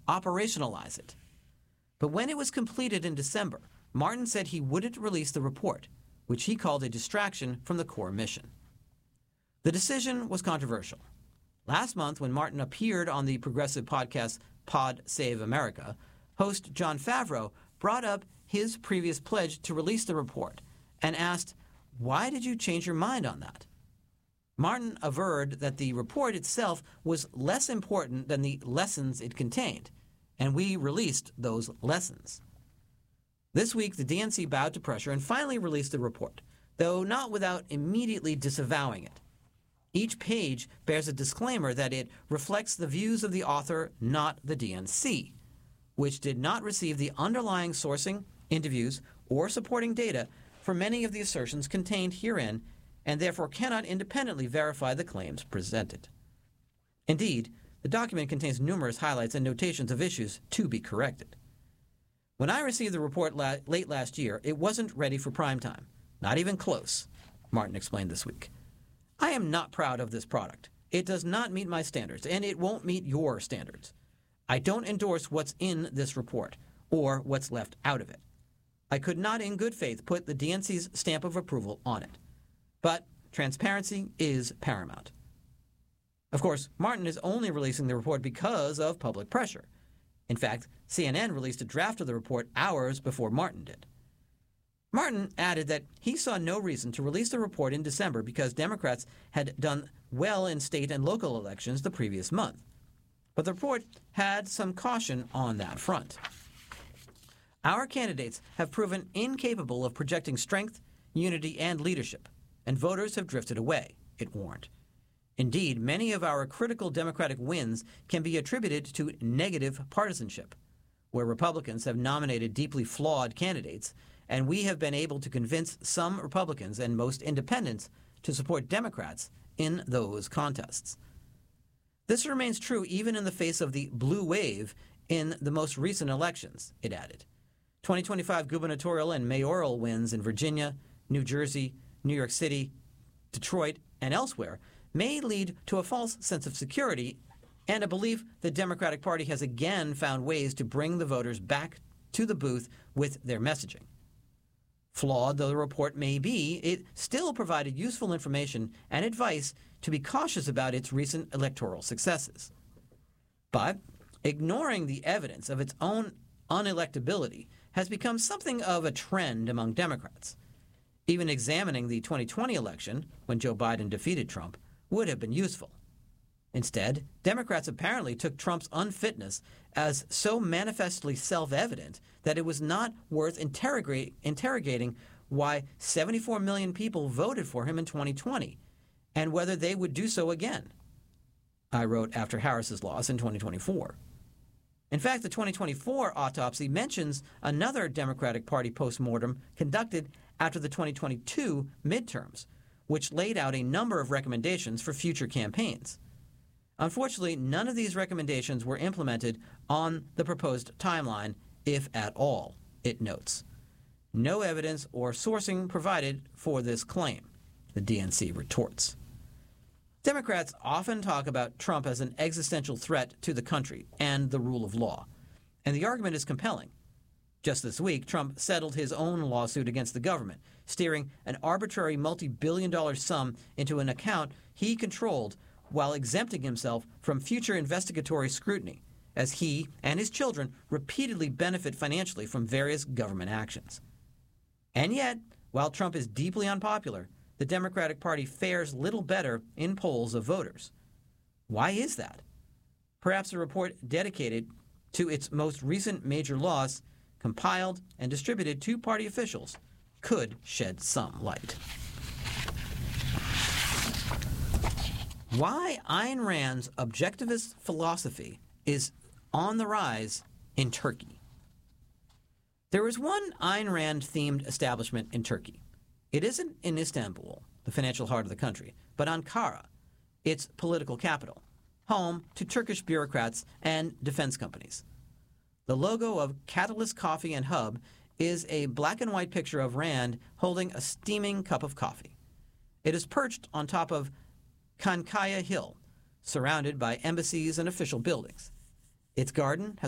operationalize it. But when it was completed in December, Martin said he wouldn't release the report, which he called a distraction from the core mission. The decision was controversial. Last month, when Martin appeared on the progressive podcast Pod Save America, host Jon Favreau brought up his previous pledge to release the report and asked, "Why did you change your mind on that?" Martin averred that the report itself was less important than the lessons it contained, and we released those lessons. This week, the DNC bowed to pressure and finally released the report, though not without immediately disavowing it. Each page bears a disclaimer that it reflects the views of the author, not the DNC, which did not receive the underlying sourcing, interviews, or supporting data for many of the assertions contained herein, and therefore cannot independently verify the claims presented. Indeed, the document contains numerous highlights and notations of issues to be corrected. When I received the report late last year, it wasn't ready for prime time. Not even close, Martin explained this week. I am not proud of this product. It does not meet my standards, and it won't meet your standards. I don't endorse what's in this report, or what's left out of it. I could not in good faith put the DNC's stamp of approval on it. But transparency is paramount. Of course, Martin is only releasing the report because of public pressure. In fact, CNN released a draft of the report hours before Martin did. Martin added that he saw no reason to release the report in December because Democrats had done well in state and local elections the previous month. But the report had some caution on that front. Our candidates have proven incapable of projecting strength, unity, and leadership, and voters have drifted away, it warned. Indeed, many of our critical Democratic wins can be attributed to negative partisanship, where Republicans have nominated deeply flawed candidates, and we have been able to convince some Republicans and most independents to support Democrats in those contests. This remains true even in the face of the blue wave in the most recent elections, it added. 2025 gubernatorial and mayoral wins in Virginia, New Jersey, New York City, Detroit, and elsewhere may lead to a false sense of security and a belief the Democratic Party has again found ways to bring the voters back to the booth with their messaging. Flawed though the report may be, it still provided useful information and advice to be cautious about its recent electoral successes. But ignoring the evidence of its own unelectability has become something of a trend among Democrats. Even examining the 2020 election, when Joe Biden defeated Trump, would have been useful. Instead, Democrats apparently took Trump's unfitness as so manifestly self-evident that it was not worth interrogating why 74 million people voted for him in 2020 and whether they would do so again, I wrote after Harris's loss in 2024. In fact, the 2024 autopsy mentions another Democratic Party postmortem conducted after the 2022 midterms, which laid out a number of recommendations for future campaigns. Unfortunately, none of these recommendations were implemented on the proposed timeline, if at all, it notes. No evidence or sourcing provided for this claim, the DNC retorts. Democrats often talk about Trump as an existential threat to the country and the rule of law, and the argument is compelling. Just this week, Trump settled his own lawsuit against the government, steering an arbitrary multi-billion-dollar sum into an account he controlled while exempting himself from future investigatory scrutiny, as he and his children repeatedly benefit financially from various government actions. And yet, while Trump is deeply unpopular, the Democratic Party fares little better in polls of voters. Why is that? Perhaps a report dedicated to its most recent major loss, compiled and distributed to party officials, could shed some light. Why Ayn Rand's objectivist philosophy is on the rise in Turkey. There is one Ayn Rand-themed establishment in Turkey. It isn't in Istanbul, the financial heart of the country, but Ankara, its political capital, home to Turkish bureaucrats and defense companies. The logo of Catalyst Coffee and Hub is a black and white picture of Rand holding a steaming cup of coffee. It is perched on top of Kankaya Hill, surrounded by embassies and official buildings. Its garden has